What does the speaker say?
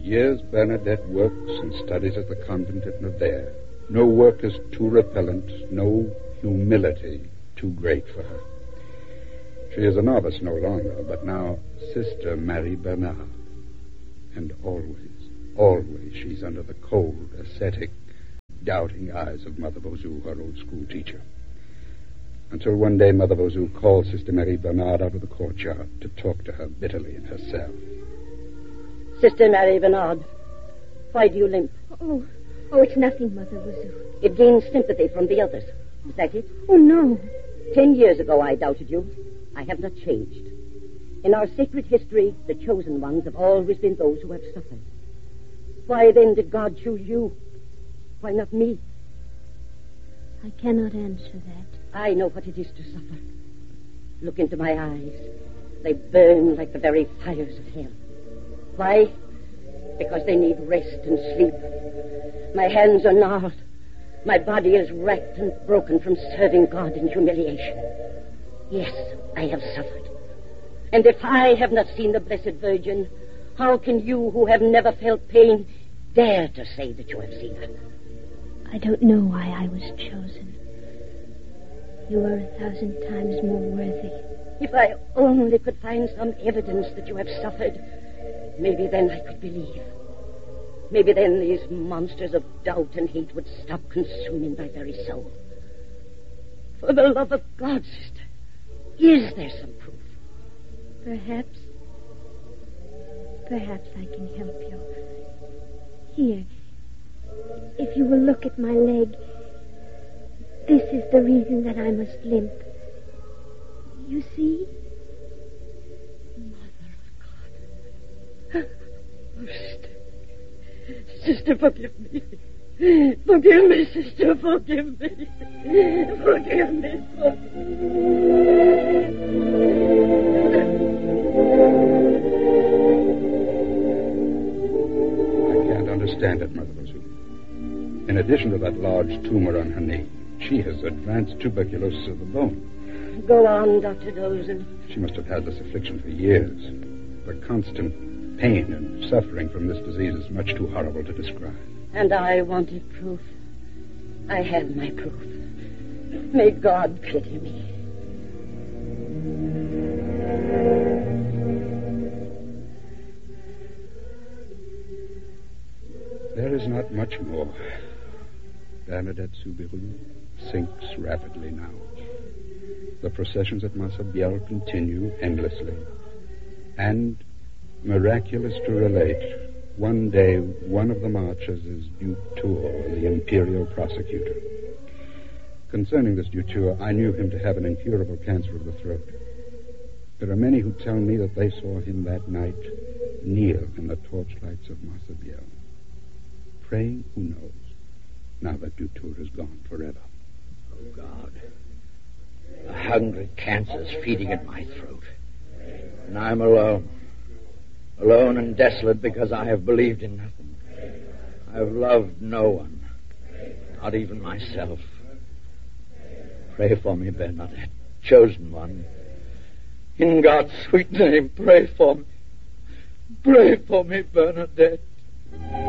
years Bernadette works and studies at the convent at Nevers. No work is too repellent, no humility too great for her. She is a novice no longer, but now Sister Marie Bernard. And always she's under the cold, ascetic, doubting eyes of Mother Vauzou, her old school teacher. Until one day Mother Vauzou called Sister Marie Bernard out of the courtyard to talk to her bitterly in her cell. Sister Marie Bernard, why do you limp? Oh, it's nothing, Mother Vauzou. It gains sympathy from the others. Is that it? Oh, no. 10 years ago I doubted you. I have not changed. In our sacred history, the chosen ones have always been those who have suffered. Why then did God choose you? Why not me? I cannot answer that. I know what it is to suffer. Look into my eyes. They burn like the very fires of hell. Why? Because they need rest and sleep. My hands are gnarled. My body is racked and broken from serving God in humiliation. Yes, I have suffered. And if I have not seen the Blessed Virgin, how can you who have never felt pain dare to say that you have seen her? I don't know why I was chosen. You are 1,000 times more worthy. If I only could find some evidence that you have suffered, maybe then I could believe. Maybe then these monsters of doubt and hate would stop consuming my very soul. For the love of God, sister, is there some proof? Perhaps I can help you. Here, if you will look at my leg, this is the reason that I must limp. You see? Mother of God. Oh, sister, forgive me. Forgive me, sister, forgive me. Forgive me. I can't understand it, Mother Vauzou. In addition to that large tumor on her knee, she has advanced tuberculosis of the bone. Go on, Dr. Dozen. She must have had this affliction for years. The constant pain and suffering from this disease is much too horrible to describe. And I wanted proof. I have my proof. May God pity me. There is not much more. Bernadette Soubirous sinks rapidly now. The processions at Massabielle continue endlessly. And, miraculous to relate, one day one of the marchers is Duke Tour, the imperial prosecutor. Concerning this Dutour, I knew him to have an incurable cancer of the throat. There are many who tell me that they saw him that night kneel in the torchlights of Massabielle, praying who knows, now that Dutour is gone forever. Oh, God. A hungry cancer's feeding at my throat. And I'm alone. Alone and desolate because I have believed in nothing. I have loved no one. Not even myself. Pray for me, Bernadette, chosen one. In God's sweet name, pray for me. Pray for me, Bernadette.